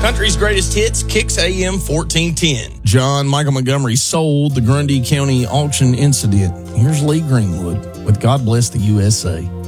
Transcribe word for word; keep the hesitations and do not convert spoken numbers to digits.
Country's Greatest Hits, Kicks A M fourteen ten. John Michael Montgomery sold the Grundy County auction incident. Here's Lee Greenwood with God Bless the U S A.